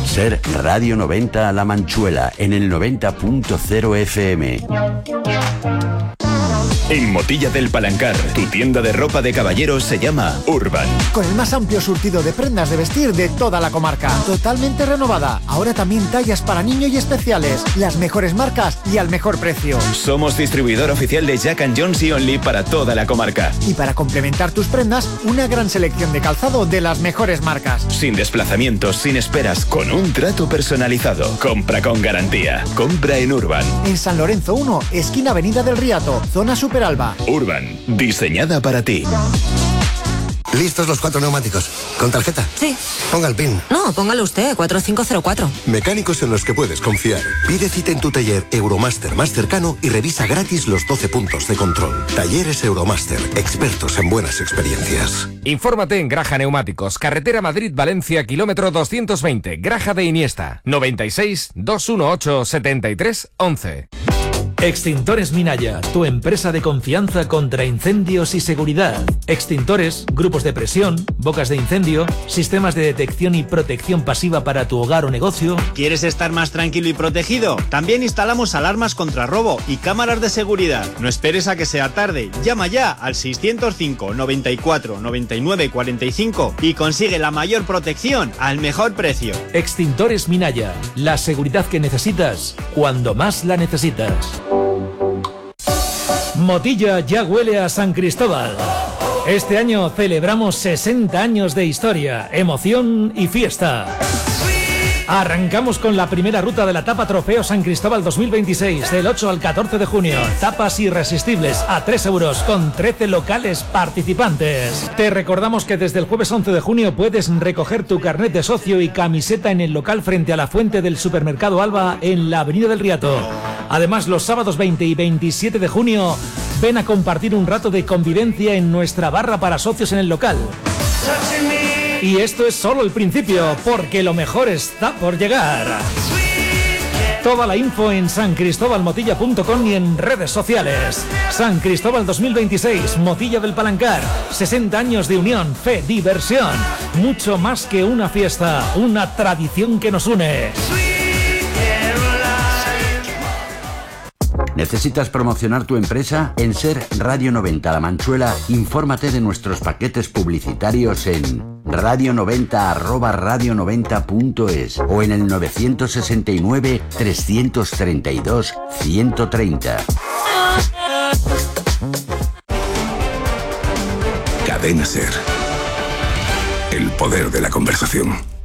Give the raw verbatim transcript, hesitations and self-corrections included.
Ser Radio noventa La Manchuela en el noventa punto cero F M. En Motilla del Palancar, tu tienda de ropa de caballeros se llama Urban. Con el más amplio surtido de prendas de vestir de toda la comarca. Totalmente renovada. Ahora también tallas para niño y especiales. Las mejores marcas y al mejor precio. Somos distribuidor oficial de Jack and Jones y Only para toda la comarca. Y para complementar tus prendas, una gran selección de calzado de las mejores marcas. Sin desplazamientos, sin esperas, con un trato personalizado. Compra con garantía. Compra en Urban. En San Lorenzo uno, esquina Avenida del Riato, zona Super Alba. Urban, diseñada para ti. ¿Listos los cuatro neumáticos? ¿Con tarjeta? Sí. Ponga el PIN. No, póngalo usted, cuatro cinco cero cuatro. Mecánicos en los que puedes confiar. Pide cita en tu taller Euromaster más cercano y revisa gratis los doce puntos de control. Talleres Euromaster, expertos en buenas experiencias. Infórmate en Graja Neumáticos, carretera Madrid-Valencia, kilómetro doscientos veinte, Graja de Iniesta, noventa y seis, doscientos dieciocho, setenta y tres, once. Extintores Minaya, tu empresa de confianza contra incendios y seguridad. Extintores, grupos de presión, bocas de incendio, sistemas de detección y protección pasiva para tu hogar o negocio. ¿Quieres estar más tranquilo y protegido? También instalamos alarmas contra robo y cámaras de seguridad. No esperes a que sea tarde. Llama ya al seiscientos cinco, noventa y cuatro, noventa y nueve, cuarenta y cinco y consigue la mayor protección al mejor precio. Extintores Minaya, la seguridad que necesitas cuando más la necesitas. Motilla ya huele a San Cristóbal. Este año celebramos sesenta años de historia, emoción y fiesta. Arrancamos con la primera ruta de la etapa Trofeo San Cristóbal dos mil veintiséis, del ocho al catorce de junio. Tapas irresistibles a tres euros con trece locales participantes. Te recordamos que desde el jueves once de junio puedes recoger tu carnet de socio y camiseta en el local frente a la fuente del supermercado Alba en la Avenida del Riato. Además, los sábados veinte y veintisiete de junio, ven a compartir un rato de convivencia en nuestra barra para socios en el local. Y esto es solo el principio, porque lo mejor está por llegar. Toda la info en san cristóbal motilla punto com y en redes sociales. San Cristóbal dos mil veintiséis, Motilla del Palancar. sesenta años de unión, fe, diversión. Mucho más que una fiesta, una tradición que nos une. ¿Necesitas promocionar tu empresa? En Ser Radio noventa La Manchuela, infórmate de nuestros paquetes publicitarios en radio noventa arroba radio noventa punto es o en el novecientos sesenta y nueve, trescientos treinta y dos, ciento treinta. Cadena Ser. El poder de la conversación.